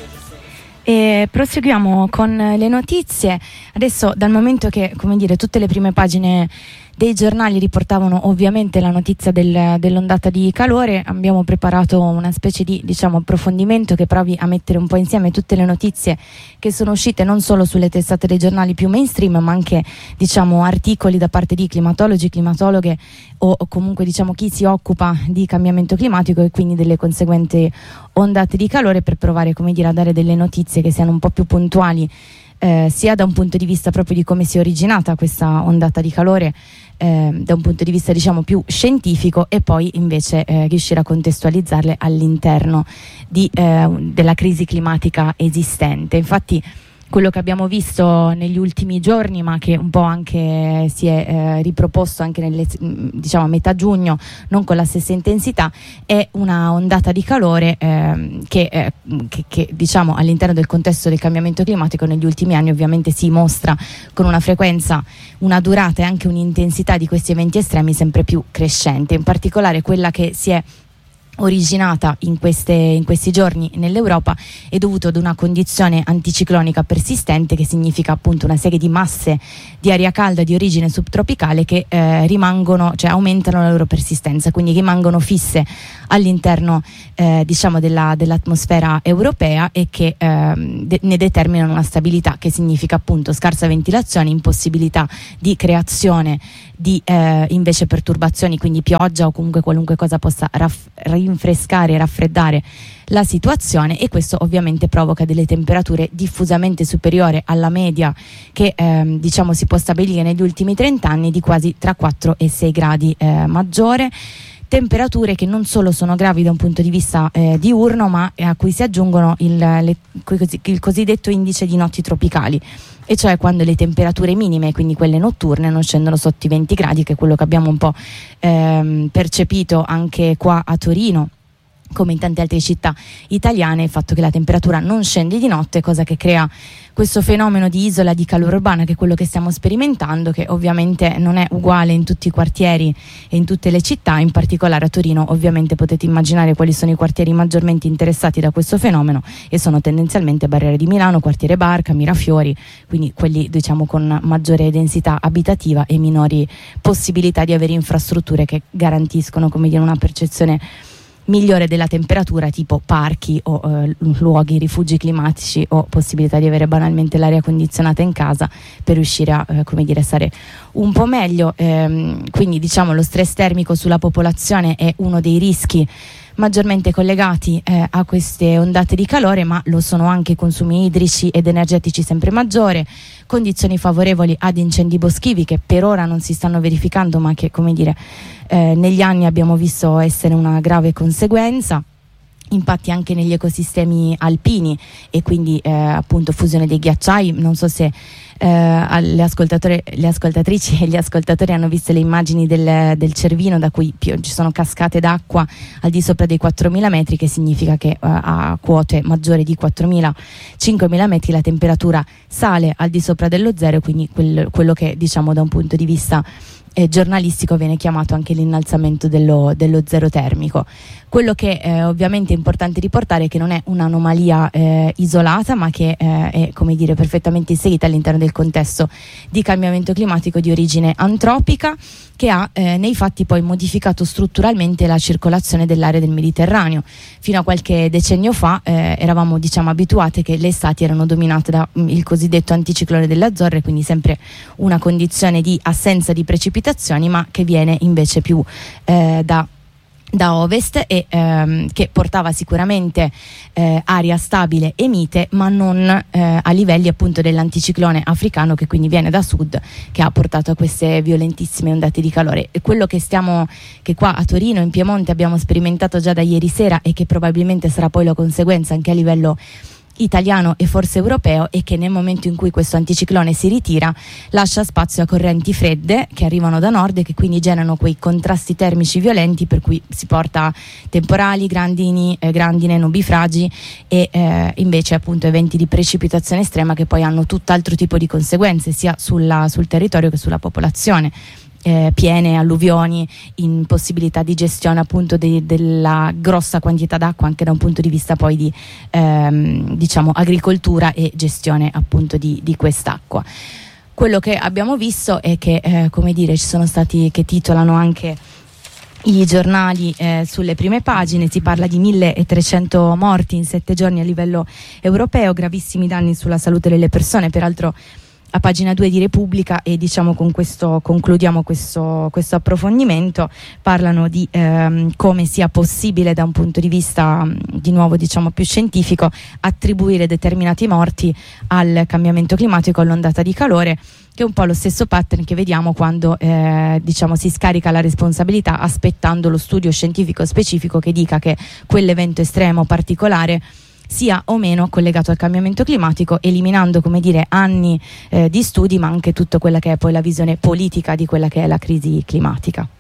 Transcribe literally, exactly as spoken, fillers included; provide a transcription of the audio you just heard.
E proseguiamo con le notizie. Adesso, dal momento che, come dire, tutte le prime pagine dei giornali riportavano ovviamente la notizia del, dell'ondata di calore, abbiamo preparato una specie di, diciamo, approfondimento che provi a mettere un po' insieme tutte le notizie che sono uscite non solo sulle testate dei giornali più mainstream, ma anche, diciamo, articoli da parte di climatologi, climatologhe o, o comunque, diciamo, chi si occupa di cambiamento climatico e quindi delle conseguenti ondate di calore, per provare, come dire, a dare delle notizie che siano un po' più puntuali, eh, sia da un punto di vista proprio di come si è originata questa ondata di calore, eh, da un punto di vista, diciamo, più scientifico, e poi invece eh, riuscire a contestualizzarle all'interno di, eh, della crisi climatica esistente. Infatti quello che abbiamo visto negli ultimi giorni, ma che un po' anche si è eh, riproposto anche nelle, diciamo, a metà giugno, non con la stessa intensità, è una ondata di calore eh, che, eh, che, che diciamo all'interno del contesto del cambiamento climatico negli ultimi anni ovviamente si mostra con una frequenza, una durata e anche un'intensità di questi eventi estremi sempre più crescente. In particolare quella che si è originata in, queste, in questi giorni nell'Europa è dovuto ad una condizione anticiclonica persistente, che significa appunto una serie di masse di aria calda di origine subtropicale che eh, rimangono, cioè aumentano la loro persistenza, quindi rimangono fisse all'interno eh, diciamo della, dell'atmosfera europea e che eh, de- ne determinano una stabilità, che significa appunto scarsa ventilazione, impossibilità di creazione di eh, invece perturbazioni, quindi pioggia o comunque qualunque cosa possa raff- rinfrescare e raffreddare la situazione, e questo ovviamente provoca delle temperature diffusamente superiori alla media che ehm, diciamo si può stabilire negli ultimi trenta anni, di quasi tra quattro e sei gradi eh, maggiore. Temperature che non solo sono gravi da un punto di vista eh, diurno, ma a cui si aggiungono il, le, il cosiddetto indice di notti tropicali, e cioè quando le temperature minime, quindi quelle notturne, non scendono sotto i venti gradi, che è quello che abbiamo un po' ehm, percepito anche qua a Torino, come in tante altre città italiane, il fatto che la temperatura non scende di notte, cosa che crea questo fenomeno di isola di calore urbana, che è quello che stiamo sperimentando, che ovviamente non è uguale in tutti i quartieri e in tutte le città. In particolare a Torino ovviamente potete immaginare quali sono i quartieri maggiormente interessati da questo fenomeno, e sono tendenzialmente Barriere di Milano, quartiere Barca, Mirafiori, quindi quelli, diciamo, con maggiore densità abitativa e minori possibilità di avere infrastrutture che garantiscono, come dire, una percezione migliore della temperatura, tipo parchi o eh, luoghi, rifugi climatici, o possibilità di avere banalmente l'aria condizionata in casa per riuscire a eh, come dire, stare un po' meglio. Ehm, quindi, diciamo, lo stress termico sulla popolazione è uno dei rischi maggiormente collegati eh, a queste ondate di calore, ma lo sono anche consumi idrici ed energetici sempre maggiore, condizioni favorevoli ad incendi boschivi che per ora non si stanno verificando, ma che, come dire, eh, negli anni abbiamo visto essere una grave conseguenza. Impatti anche negli ecosistemi alpini, e quindi eh, appunto fusione dei ghiacciai. Non so se eh, le, ascoltatori, le ascoltatrici e gli ascoltatori hanno visto le immagini del, del Cervino, da cui pio- ci sono cascate d'acqua al di sopra dei quattromila metri, che significa che eh, a quote maggiori di quattromila cinquemila metri la temperatura sale al di sopra dello zero, quindi quel, quello che, diciamo, da un punto di vista Eh, giornalistico viene chiamato anche l'innalzamento dello, dello zero termico. Quello che eh, ovviamente è importante riportare è che non è un'anomalia eh, isolata, ma che eh, è, come dire, perfettamente inserita all'interno del contesto di cambiamento climatico di origine antropica, che ha eh, nei fatti poi modificato strutturalmente la circolazione dell'area del Mediterraneo. Fino a qualche decennio fa eh, eravamo, diciamo, abituate che le estati erano dominate da mh, il cosiddetto anticiclone delle Azzorre, quindi sempre una condizione di assenza di precipitazioni, ma che viene invece più eh, da da ovest, e ehm, che portava sicuramente eh, aria stabile e mite, ma non eh, a livelli appunto dell'anticiclone africano, che quindi viene da sud, che ha portato a queste violentissime ondate di calore. E quello che stiamo che qua a Torino, in Piemonte, abbiamo sperimentato già da ieri sera, e che probabilmente sarà poi la conseguenza anche a livello italiano e forse europeo, è che nel momento in cui questo anticiclone si ritira, lascia spazio a correnti fredde che arrivano da nord e che quindi generano quei contrasti termici violenti, per cui si porta temporali, grandini, eh, grandine, nubifragi e eh, invece appunto eventi di precipitazione estrema, che poi hanno tutt'altro tipo di conseguenze sia sulla, sul territorio che sulla popolazione. eh, piene, alluvioni, impossibilità di gestione appunto de- della grossa quantità d'acqua anche da un punto di vista poi di ehm, diciamo agricoltura e gestione appunto di, di quest'acqua. Quello che abbiamo visto è che eh, come dire, ci sono stati, che titolano anche i giornali eh, sulle prime pagine, si parla di milletrecento morti in sette giorni a livello europeo, gravissimi danni sulla salute delle persone, peraltro a pagina due di Repubblica, e diciamo con questo concludiamo questo, questo approfondimento. Parlano di ehm, come sia possibile da un punto di vista di nuovo diciamo più scientifico attribuire determinati morti al cambiamento climatico, all'ondata di calore, che è un po' lo stesso pattern che vediamo quando eh, diciamo si scarica la responsabilità aspettando lo studio scientifico specifico che dica che quell'evento estremo particolare sia o meno collegato al cambiamento climatico, eliminando come dire anni eh, di studi, ma anche tutta quella che è poi la visione politica di quella che è la crisi climatica.